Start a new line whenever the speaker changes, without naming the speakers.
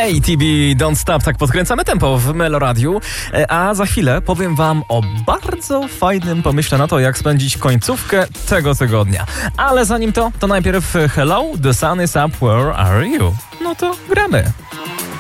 ATB Don't Stop, tak podkręcamy tempo w Meloradiu, a za chwilę powiem wam o bardzo fajnym pomyśle na to, jak spędzić końcówkę tego tygodnia. Ale zanim to najpierw Hello, the sun is up, where are you? No to gramy.